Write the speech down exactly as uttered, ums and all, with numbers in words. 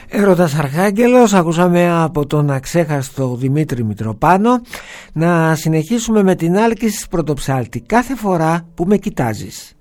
Έρωτας Αρχάγγελος, ακούσαμε από τον αξέχαστο Δημήτρη Μητροπάνο. Να συνεχίσουμε με την άλκηση της Πρωτοψάλτη. Κάθε φορά που με κοιτάζεις.